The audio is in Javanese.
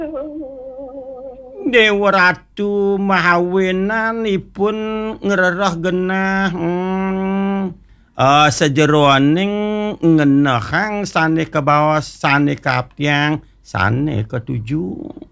Dewa Ratu Mahawenanipun ngrerah genah sejeroning ngenehang sane ke bawah sane ke aptiang sane ketujuh.